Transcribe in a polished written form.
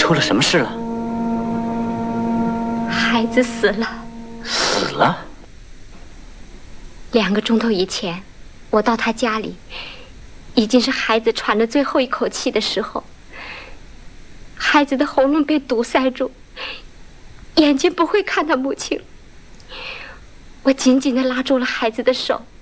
出了什么事了？ 孩子死了。 死了 ？2个钟头以前，我到他家里，已经是孩子喘了最后一口气的时候。孩子的喉咙被堵塞住，眼睛不会看到母亲。我紧紧地拉住了孩子的手，